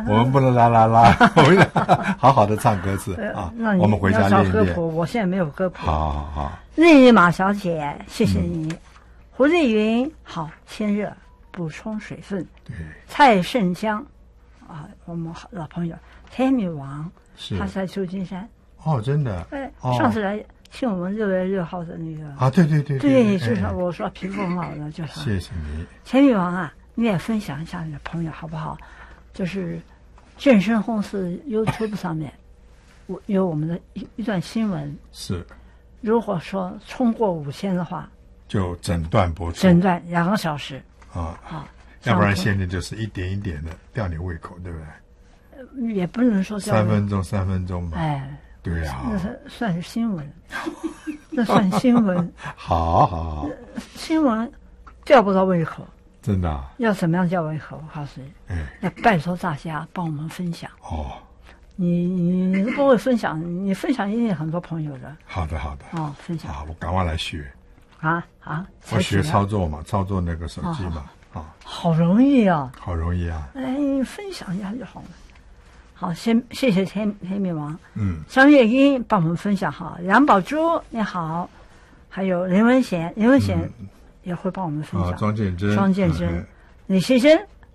我们不能啦啦啦，我们好好的唱歌词啊。我们回家练一练。 我现在没有歌谱。 好。 丽马小姐，谢谢你。胡丽云，好，先热，补充水分。 对。 蔡胜江，啊，我们老朋友。天女王，他在旧金山。 哦，真的。 上次来听我们6月6号的那个。 啊，对。 对，就是我说皮肤很好的，就是。 谢谢你。 天女王啊，你也分享一下你的朋友好不好？就是正声公司 YouTube 上面，有我们的一段新闻。 是。 如果说冲过5000的话，就整段播出。 整段2个小时。 要不然现在就是一点一点的吊你胃口，对不对？ 也不能说 3分钟吧。对啊。 那算是新闻，那算新闻。 好。 新闻吊不到胃口。 真的啊？ 要怎么样吊胃口？我告诉你，要拜托大家帮我们分享。你都不会分享，你分享一定很多朋友的。 好的。 分享。 我赶快来学。 我学操作嘛，操作那个手机嘛。 好容易啊。 好容易啊。 你分享一下就好了。好，先谢谢天女王。张月英帮我们分享好，杨宝珠你好，还有林文贤也会帮我们分享。 庄建真， 李先生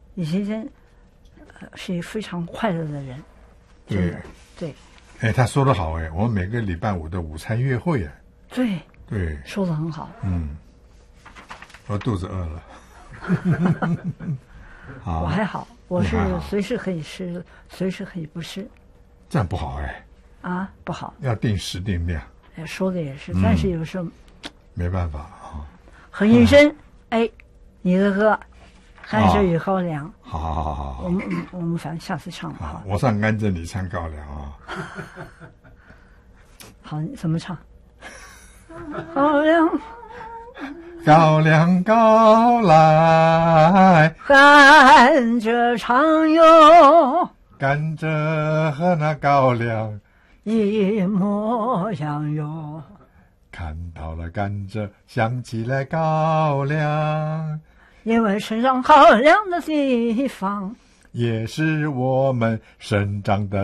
是一个非常快乐的人。对。 他说得好我们每个礼拜5的午餐约会对，说得很好。我肚子饿了。 我还好，我是随时可以吃，随时可以不吃。 这样不好不好。 要定时定量。 说的也是，但是有时候没办法何医生，你的歌《汗水与高粱》。 好。 我们反正下次唱吧。 我唱甘蔗，你唱高粱好，你怎么唱？高粱。 高粱高来， 甘蔗长哟。 甘蔗和那高粱一模样哟。 看到了甘蔗，想起来高粱， 因为生长高粱的地方， 也是我们生长的